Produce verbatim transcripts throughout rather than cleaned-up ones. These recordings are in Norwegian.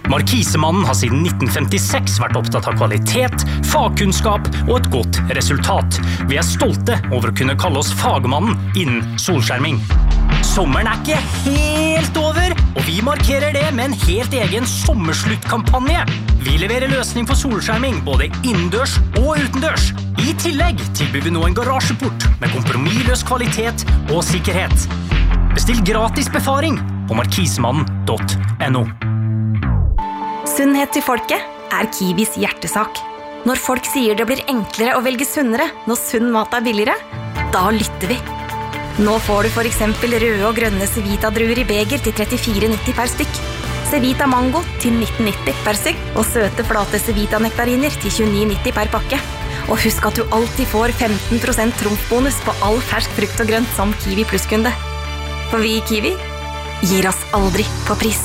Markisemannen har siden nitten femtiseks vært opptatt av kvalitet, fagkunnskap og et godt resultat. Vi er stolte over å kunne kalle oss fagmannen innen solskjerming. Sommeren er ikke helt over, og vi markerer det med en helt egen sommersluttkampanje. Vi leverer løsning for solskjerming både innendørs og utendørs. I tillegg tilbyr vi nå en garasjeport med kompromissløs kvalitet og sikkerhet. Bestill gratis befaring på markisemannen punktum no. Sunnhet til folket er Kiwis hjertesak. Når folk sier det blir enklere å velge sunnere når sunn mat er billigere, da lytter vi. Nå får du for eksempel røde og grønne Cevita-druer i beger til trettifire nitti per stykk, Cevita Mango til nitten nitti per stykk og søte flate Cevita-nektariner til tjueni nitti per pakke. Og husk at du alltid får femten prosent trumfbonus på all fersk frukt og grønt som Kiwi Plus-kunde. For vi i Kiwi gir oss aldri på pris.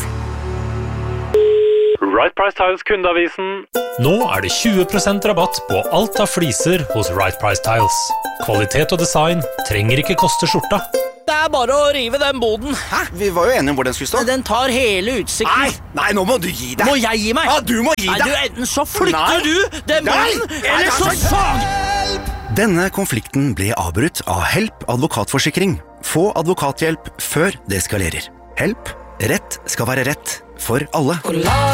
Right Price Tiles kundeavisen. Nå er det tjue prosent rabatt på alt av fliser hos Right Price Tiles. Kvalitet og design trenger ikke koste skjorta. Det er bare å rive den boden. Hæ? Vi var jo enige om hvor den skulle stå. Den tar hele utsikten. Nei, nei, nå må du gi deg. Må jeg gi meg? Ja, du må gi deg. Nei, du, enten så flytter Nei. du den boden, Nei. eller så sag. Denne konflikten ble avbrutt av Help advokatforsikring. Få advokathjelp før det eskalerer. Help, rett skal være rett for alle.